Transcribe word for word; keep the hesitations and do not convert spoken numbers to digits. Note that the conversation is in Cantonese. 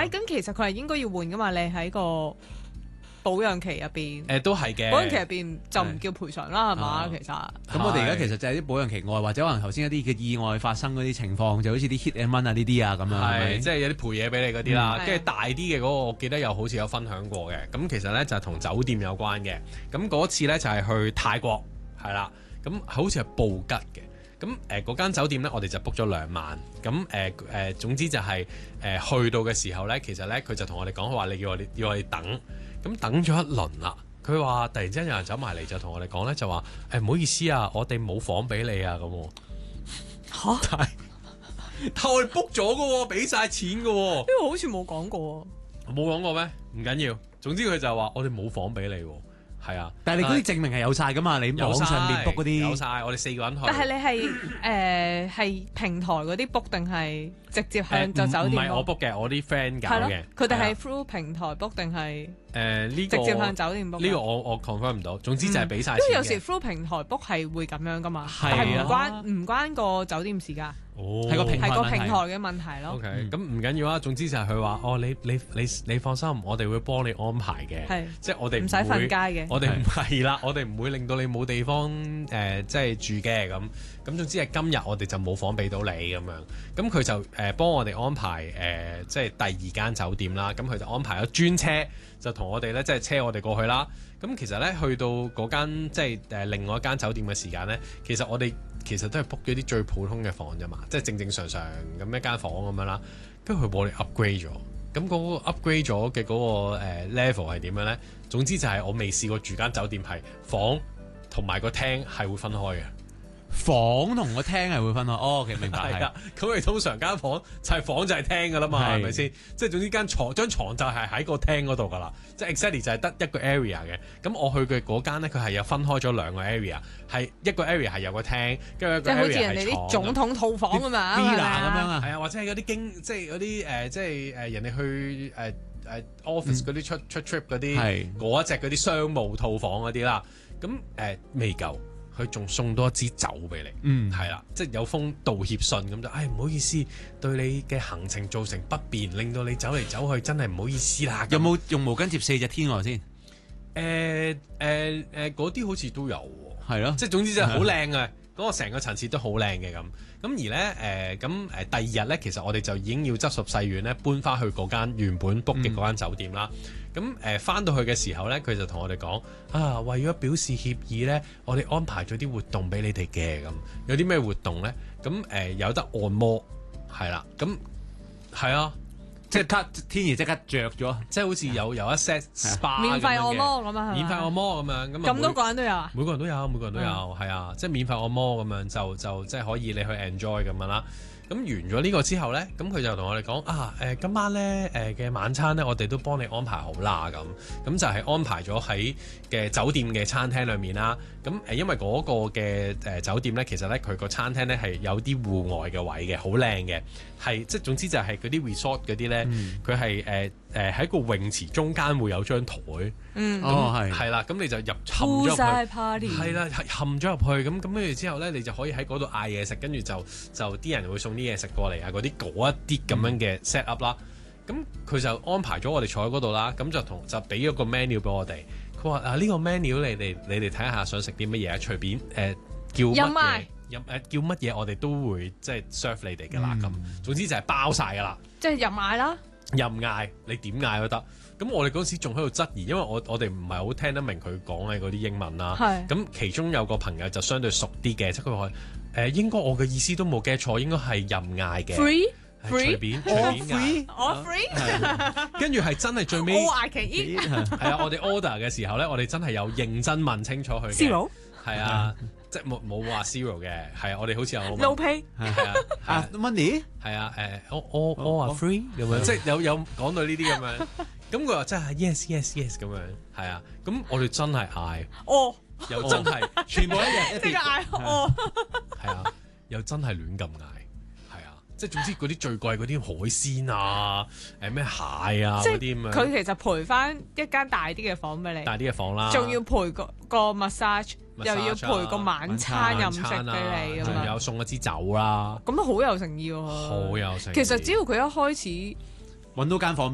喂，咁其實佢係應該要換噶嘛？你喺個保養期入邊， 誒都係嘅。 保養期入邊就唔叫賠償啦，係嘛？其實咁我哋而家其實就係啲保養期外，或者可能頭先一啲嘅意外發生嗰啲情況，就好似啲 hit and run 啊呢啲啊咁樣， 係即係有啲賠嘢俾你嗰啲啦。 嗯跟住大啲嘅嗰個，我記得又好似有分享過嘅。咁其實咧就係同酒店有關嘅。咁嗰次咧就係去泰國，係啦。咁好似係布吉嘅。咁誒嗰間酒店咧，我哋就 book 咗兩晚。咁誒誒總之就係、是、誒、呃、去到嘅時候咧，其實咧佢就同我哋講話，你要我哋要我哋等。咁等咗一輪啦，佢話突然之間有人走埋嚟就同我哋講咧，就話誒唔好意思啊，我哋冇房俾你啊咁喎。 嚇！ 但係但我哋 book 咗嘅喎，俾晒錢嘅喎。 呢個好似冇講過。 冇講過咩？唔緊要，總之佢就話我哋冇房俾你喎。係啊， 但係你嗰啲證明係有晒噶嘛？你網上面 book 嗰啲有晒，我哋四個人去。 但係你係誒係平台嗰啲 book 定係直接向就酒店？ 唔係我 book 嘅，我啲 friend 搞嘅。 佢哋係 through 平台 book 定係誒呢個直接向酒店 book？ 呢個我我 confirm 唔到。總之就係俾晒錢嘅。 因為有時 through 平台 book 係會咁樣噶嘛， 係但係唔啊關唔關個酒店事㗎。 哦， 係個平台係個問題平台嘅問題咯。 OK， 嗯咁唔緊要啊。總之就係佢話：哦，你你你你放心，我哋會幫你安排嘅。 係， 即係我哋唔使瞓街嘅。 我哋唔係啦，我哋唔會令到你冇地方誒、呃，即係住嘅咁。咁總之係今日我哋就冇房俾到你咁樣。咁佢就誒、呃、幫我哋安排誒、呃，即係第二間酒店啦。咁佢就安排咗專車，就同我哋咧即係車我哋過去啦。咁其實咧去到嗰間即係誒另外一間酒店嘅時間咧，其實我哋其實都係 book 咗啲最普通嘅房啫嘛，即係正正常常咁一間房咁樣啦。跟住佢幫我哋 upgrade 咗。咁嗰個 upgrade 咗嘅嗰個 level 係點樣咧？總之就係我未試過住間酒店係房同埋個廳係會分開嘅。 房同個廳係會分開。哦，其實明白係啊。咁你通常間房就係房就係廳㗎啦嘛，係咪先？即係總之間床張床就係喺個廳嗰度㗎啦。即係 exactly 就係得一個 area 嘅。咁我去嘅嗰間咧，佢係有分開咗兩個 area， 係一個 area 係有個廳，跟住一個 area 係床。 即係好似人哋啲總統套房咁嘛 villa 咁樣啊。 係啊，或者係嗰啲經即係嗰啲誒，即係誒人哋去誒誒、呃、office 嗰啲出、嗯、出 trip 嗰啲嗰一隻嗰啲商務套房嗰啲啦。咁誒未夠。佢仲送多一支酒俾你， 嗯， 係啦，即係有封道歉信咁就，唉唔好意思，對你嘅行程造成不便，令到你走嚟走去，真係唔好意思啦。 有冇用毛巾貼四隻天鵝先？ 誒誒誒，嗰啲好似都有喎， 係咯， 即係總之就係好靚嘅，嗰個成個層次都好靚嘅咁。咁而咧誒咁誒第二日咧，其實我哋就已經要執拾細軟咧，搬翻去嗰間原本 book 嘅嗰間酒店啦。咁誒翻到去嘅時候咧，佢就同我哋講啊，為咗表示歉意咧，我哋安排咗啲活動俾你哋嘅咁。有啲咩活動咧？咁誒、呃、有得按摩，係啦。咁係啊， 即刻天兒即刻着咗， 即係好似有有一 set spa 免費按摩咁啊， 免費按摩咁樣咁咁多個人都有啊？ 每個人都有，每個人都有，係、嗯、啊，即係免費按摩咁樣就就即係可以你去 enjoy 咁樣啦。咁完咗呢個之後呢，咁佢就同我哋講啊，誒、呃、今晚呢誒嘅、呃、晚餐呢，我哋都幫你安排好啦，咁咁就係安排咗喺嘅酒店嘅餐廳裏面啦。咁誒、呃、因為嗰個嘅誒、呃、酒店呢，其實呢，佢個餐廳呢係有啲戶外嘅位嘅，好靚嘅，係即係總之就係嗰啲 resort 嗰啲呢，佢係誒誒喺個泳池中間會有張台， 嗯， 咁係係啦，咁你就入冚咗入去，係啦，冚咗入去，咁咁跟住之後呢，你就可以喺嗰度嗌嘢食，跟住就就啲人會送啲嘢食過嚟啊，嗰啲嗰一啲咁樣嘅 set up 啦，咁佢就安排咗我哋坐喺嗰度啦，咁就同就俾咗個 menu 俾我哋，佢話啊呢個 menu 你哋你哋睇下想食啲乜嘢啊，隨便誒、呃、叫乜嘢，飲誒叫乜嘢我哋都會即係 serve 你哋噶啦，咁、嗯、總之就係包晒噶啦， 即係入嗌啦， 任嗌你點嗌都得。咁我哋嗰時仲喺度質疑，因為我我哋唔係好聽得明佢講嘅嗰啲英文啦。咁其中有個朋友就相對熟啲嘅，即係佢話誒應該我嘅意思都冇 get 錯，應該係任嗌嘅。 Free free 隨便隨便嗌。 我 free。 跟住係真係最尾。 我 I can eat。 係啊，我哋 order 嘅時候咧，我哋真係有認真問清楚佢嘅。 Zero。係啊。即係冇冇話 zero 嘅，係啊，我哋好似有 no pay， 係啊，啊 money， 係啊，誒，我我我話 free 咁樣，即係有有講到呢啲咁樣，咁佢話真係 yes yes yes 咁樣，係啊，咁我哋真係嗌， 哦， 又真係全部一樣， 即係嗌哦， 係啊，又真係亂咁嗌，係啊，即係總之嗰啲最貴嗰啲海鮮啊，誒咩蟹啊嗰啲咁樣， 佢其實賠翻一間大啲嘅房俾你， 大啲嘅房啦， 仲要賠個個 massage。又要陪個晚餐飲食俾你， 仲有送一支酒啦， 咁都好有誠意喎。 好有誠意。 其實只要佢一開始揾到間房